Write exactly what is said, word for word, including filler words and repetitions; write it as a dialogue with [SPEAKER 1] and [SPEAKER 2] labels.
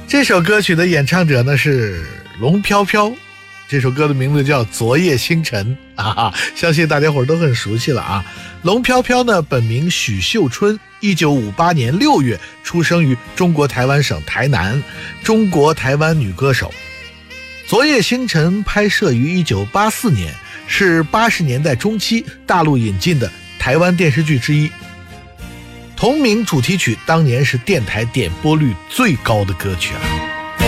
[SPEAKER 1] 这首歌曲的演唱者呢是龙飘飘，这首歌的名字叫《昨夜星辰》啊，相信大家伙都很熟悉了啊。龙飘飘呢本名许秀春，一九五八年六月出生于中国台湾省台南，中国台湾女歌手。《昨夜星辰》拍摄于一九八四年，是八十年代中期大陆引进的台湾电视剧之一。同名主题曲当年是电台点播率最高的歌曲啊。